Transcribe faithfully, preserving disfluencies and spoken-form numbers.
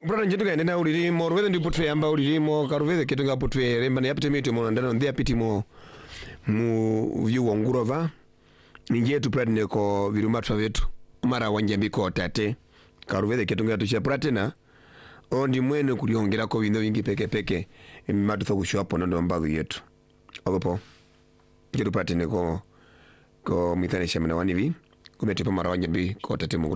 Brother njetu ga ndena uliri mo rwethe ndi putwe amba uliri mo karuveze ketunga putwe remba ne yapite mito mo ndana ndi apiti mo mu vyu wongurova ninje tu pradne ko virumatwa vetu mara wanjambi ko tate karuveze ketunga tuche pratena ondi mwene kuliongera ko bino bingi peke peke madu tho kushwa pono ndo mbagu yetu ogopo njetu pratne ko ko mitane shemena wanivi kumete pa mara wanjambi ko tate mu